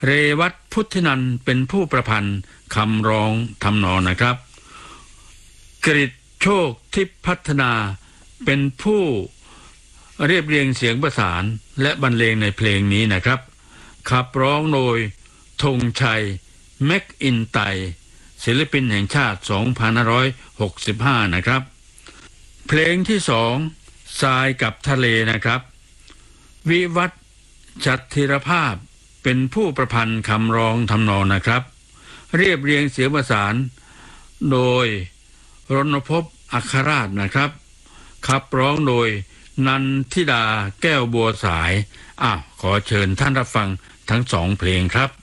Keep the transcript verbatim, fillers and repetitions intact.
เรวัตพุทธินันท์เป็นผู้ประพันธ์คำร้องทำนองนะครับกฤษโชคทิพย์พัฒนาเป็นผู้เรียบเรียงเสียงประสานและบรรเลงในเพลงนี้นะครับขับร้องโดยธงชัยแม็กอินไตศิลปินแห่งชาติสองพันห้าร้อยหกสิบห้านะครับเพลงที่สองทรายกับทะเลนะครับวิวัฒน์ชัตถิรภาพเป็นผู้ประพันธ์คำร้องทำนองนะครับเรียบเรียงเสียงประสานโดยรณพพอัครราชนะครับขับร้องโดยนันทิดาแก้วบัวสายอ้าวขอเชิญท่านรับฟังทั้งสองเพลงครับ